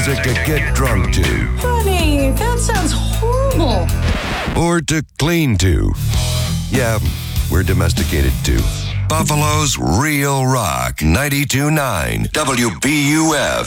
music to get drunk to. Honey, that sounds horrible. Or to clean to. Yeah, we're domesticated too. Buffalo's Real Rock 92.9 WBUF.